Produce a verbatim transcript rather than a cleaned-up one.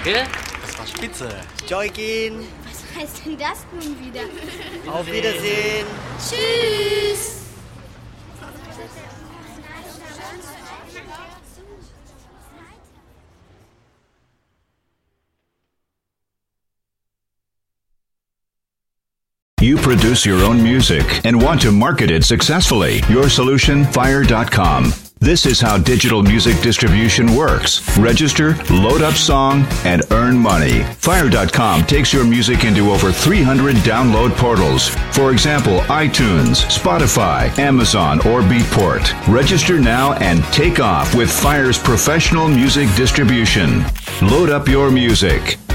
Danke, das war spitze. Joikin. Was heißt denn das nun wieder? Auf Wiedersehen. Tschüss. You produce your own music and want to market it successfully. Your solution, fire dot com. This is how digital music distribution works. Register, load up song, and earn money. fire dot com takes your music into over three hundred download portals. For example, iTunes, Spotify, Amazon, or Beatport. Register now and take off with Fire's professional music distribution. Load up your music.